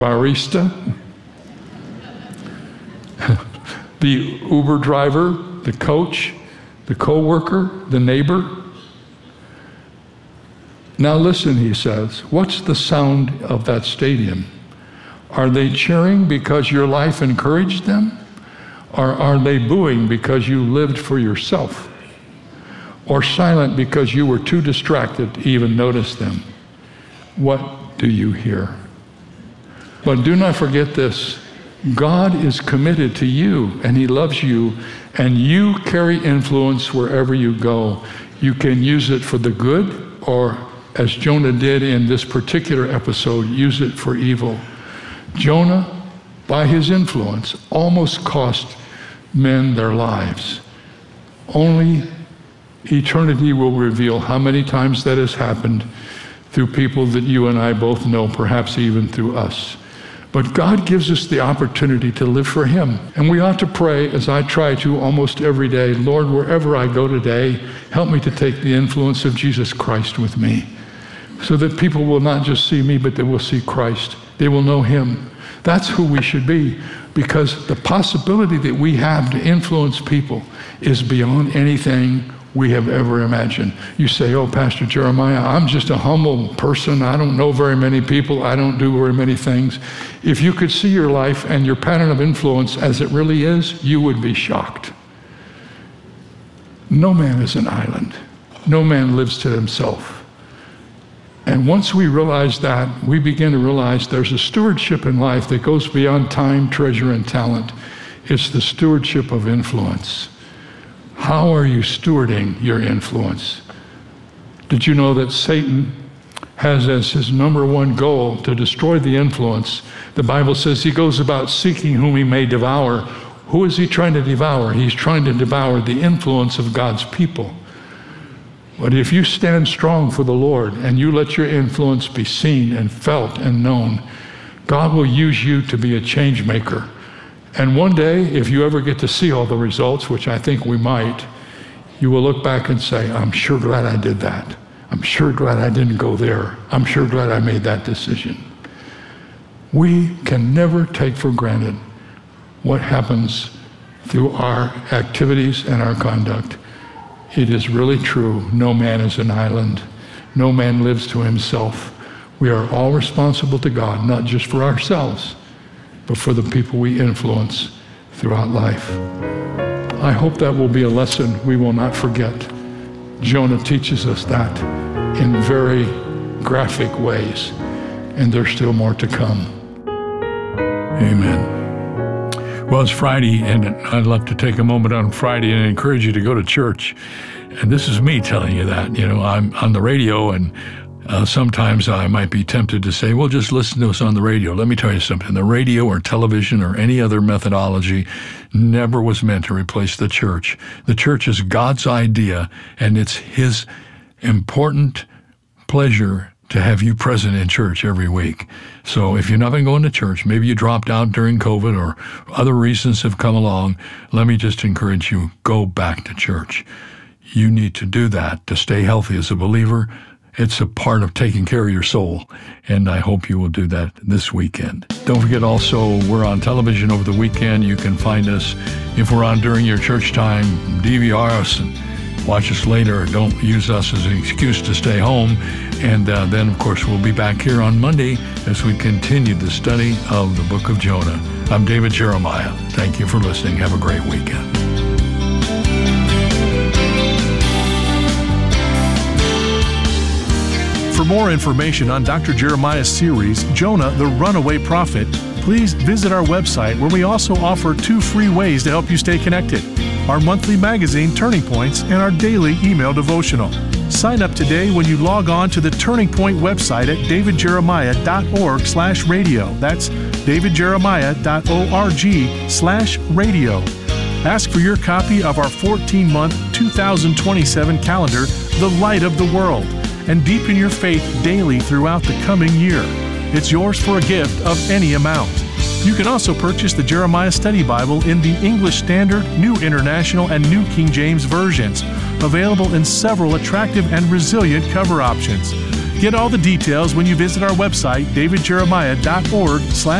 barista, the Uber driver, the coach, the co-worker, the neighbor. Now listen, he says, what's the sound of that stadium? Are they cheering because your life encouraged them? Or are they booing because you lived for yourself? Or silent because you were too distracted to even notice them? What do you hear? But do not forget this. God is committed to you, and he loves you, and you carry influence wherever you go. You can use it for the good, or as Jonah did in this particular episode, use it for evil. Jonah, by his influence, almost cost men their lives. Only eternity will reveal how many times that has happened through people that you and I both know, perhaps even through us. But God gives us the opportunity to live for him. And we ought to pray, as I try to almost every day, Lord, wherever I go today, help me to take the influence of Jesus Christ with me, so that people will not just see me, but they will see Christ. They will know him. That's who we should be, because the possibility that we have to influence people is beyond anything we have ever imagined. You say, oh, Pastor Jeremiah, I'm just a humble person. I don't know very many people. I don't do very many things. If you could see your life and your pattern of influence as it really is, you would be shocked. No man is an island. No man lives to himself. And once we realize that, we begin to realize there's a stewardship in life that goes beyond time, treasure, and talent. It's the stewardship of influence. How are you stewarding your influence? Did you know that Satan has as his number one goal to destroy the influence? The Bible says he goes about seeking whom he may devour. Who is he trying to devour? He's trying to devour the influence of God's people. But if you stand strong for the Lord and you let your influence be seen and felt and known, God will use you to be a change maker. And one day, if you ever get to see all the results, which I think we might, you will look back and say, I'm sure glad I did that. I'm sure glad I didn't go there. I'm sure glad I made that decision. We can never take for granted what happens through our activities and our conduct. It is really true. No man is an island. No man lives to himself. We are all responsible to God, not just for ourselves, but for the people we influence throughout life. I hope that will be a lesson we will not forget. Jonah teaches us that in very graphic ways, and there's still more to come. Amen. Well, it's Friday, and I'd love to take a moment on Friday and encourage you to go to church. And this is me telling you that. You know, I'm on the radio, and sometimes I might be tempted to say, well, just listen to us on the radio. Let me tell you something. The radio or television or any other methodology never was meant to replace the church. The church is God's idea, and it's his important pleasure to have you present in church every week. So if you've not been going to church, maybe you dropped out during COVID or other reasons have come along, let me just encourage you, go back to church. You need to do that to stay healthy as a believer. It's a part of taking care of your soul, and I hope you will do that this weekend. Don't forget also, we're on television over the weekend. You can find us, if we're on during your church time, DVR us and watch us later. Don't use us as an excuse to stay home. And then, of course, we'll be back here on Monday as we continue the study of the book of Jonah. I'm David Jeremiah. Thank you for listening. Have a great weekend. For more information on Dr. Jeremiah's series, Jonah, the Runaway Prophet, please visit our website, where we also offer 2 free ways to help you stay connected: our monthly magazine, Turning Points, and our daily email devotional. Sign up today when you log on to the Turning Point website at davidjeremiah.org/radio. That's davidjeremiah.org/radio. Ask for your copy of our 14-month 2027 calendar, The Light of the World, and deepen your faith daily throughout the coming year. It's yours for a gift of any amount. You can also purchase the Jeremiah Study Bible in the English Standard, New International, and New King James versions, available in several attractive and resilient cover options. Get all the details when you visit our website, davidjeremiah.org/